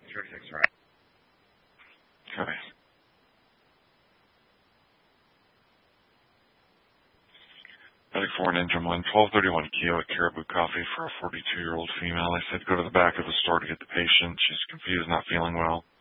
36, right? Okay. Medic 4 and Engine 1, 1231 Keo at Caribou Coffee for a 42-year-old female. I said go to the back of the store to get the patient. She's confused, not feeling well.